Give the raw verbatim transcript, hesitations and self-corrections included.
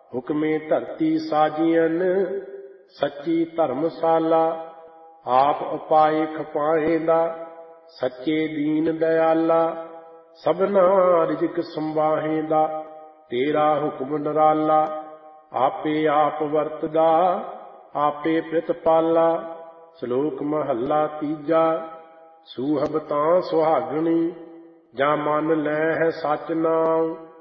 ਹੁਕਮੇ ਧਰਤੀ ਸਾਜੀਅਨ ਸੱਚੀ ਧਰਮਸ਼ਾਲਾ। ਆਪ ਉਪਾਏ ਖਪਾਏਂਦਾ ਸੱਚੇ ਦੀਨ ਦਇਆਲਾ। ਸਭਨਾ ਰਿਜ਼ਕ ਸੰਵਾਹੇਂਦਾ ਤੇਰਾ ਹੁਕਮ ਨਿਰਾਲਾ। ਆਪੇ ਆਪ ਵਰਤਦਾ ਆਪੇ ਪ੍ਰਿਤਪਾਲਾ। ਸ਼ਲੋਕ ਮਹੱਲਾ ਤੀਜਾ। ਸੂਹਬ ਤਾਂ ਸੁਹਾਗਣੀ ਜਾਂ ਮਨ ਲੈ ਹੈ ਸਚ ਨਾਮ।